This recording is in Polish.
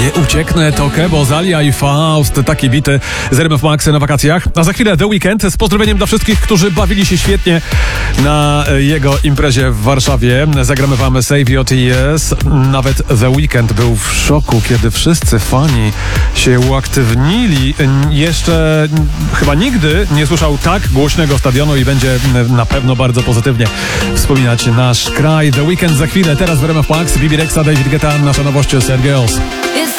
Nie ucieknę, to Kebo, Zalia i Faust. Takie bity z RMF Max na wakacjach. A za chwilę The Weeknd z pozdrowieniem dla wszystkich, którzy bawili się świetnie na jego imprezie w Warszawie. Zagramy wam Save Your Tears. Nawet The Weeknd był w szoku, kiedy wszyscy fani się uaktywnili. Jeszcze chyba nigdy nie słyszał tak głośnego stadionu i będzie na pewno bardzo pozytywnie wspominać nasz kraj. The Weeknd za chwilę, teraz w RMF Max. Bibi Rexha, David Guetta, nasza nowość Sad Girls.